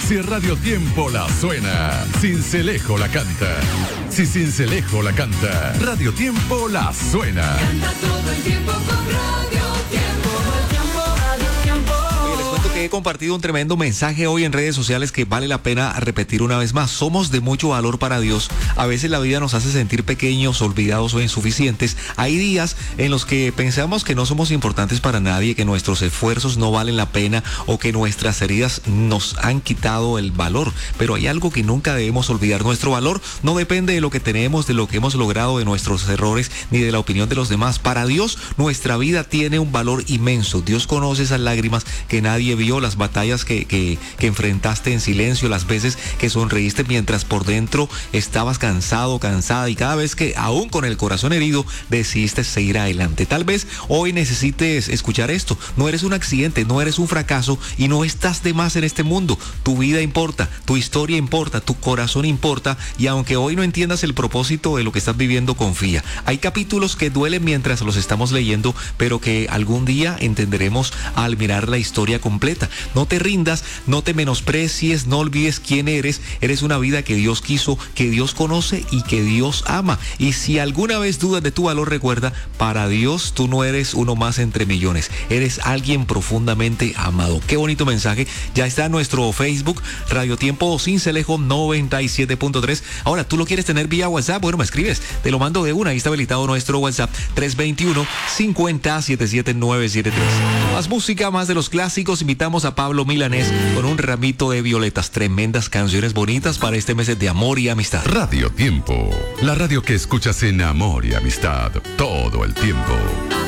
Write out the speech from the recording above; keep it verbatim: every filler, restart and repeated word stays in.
Si Radio Tiempo la suena, Sincelejo la canta. Si Sincelejo la canta, Radio Tiempo la suena. Canta todo el tiempo con Radio Tiempo. Tiempo, Radio Tiempo. Oye, les cuento que he compartido un tremendo mensaje hoy en redes sociales que vale la pena repetir una vez más. Somos de mucho valor para Dios. A veces la vida nos hace sentir pequeños, olvidados o insuficientes. Hay días en los que pensamos que no somos importantes para nadie, que nuestros esfuerzos no valen la pena o que nuestras heridas nos han quitado el valor. Pero hay algo que nunca debemos olvidar. Nuestro valor no depende de lo que tenemos, de lo que hemos logrado, de nuestros errores, ni de la opinión de los demás. Para Dios, nuestra vida tiene un valor inmenso. Dios conoce esas lágrimas que nadie vio, las batallas que, que, que enfrentaste en silencio, las veces que sonreíste mientras por dentro estabas cansado, cansada, y cada vez que, aún con el corazón herido, decidiste seguir adelante. Tal vez hoy necesites escuchar esto. No eres un accidente, no eres un fracaso y no estás de más en este mundo. Tu vida importa, tu historia importa, tu corazón importa, y aunque hoy no entiendas el propósito de lo que estás viviendo, confía. Hay capítulos que duelen mientras los estamos leyendo, pero que algún día entenderemos al mirar la historia completa. No te rindas, no te menosprecies, no olvides quién eres. Eres una vida que Dios quiso, que Dios conoce y que Dios ama. Y si alguna vez dudas de tu valor, recuerda, para Dios tú no eres uno más entre millones. Eres alguien profundamente amado. Qué bonito mensaje. Ya está en nuestro Facebook, Radio Tiempo Sincelejo noventa y siete punto tres. Ahora, ¿tú lo quieres tener vía WhatsApp? Bueno, me escribes. Te lo mando de una. Ahí está habilitado nuestro WhatsApp, tres dos uno, cinco cero, siete siete nueve siete tres. Más música, más de los clásicos. Invitamos a Pablo Milanés con Un ramito de violetas. Tremendas canciones bonitas para este mes de amor y amistad. Radio Tiempo, la radio que escuchas en amor y amistad todo el tiempo.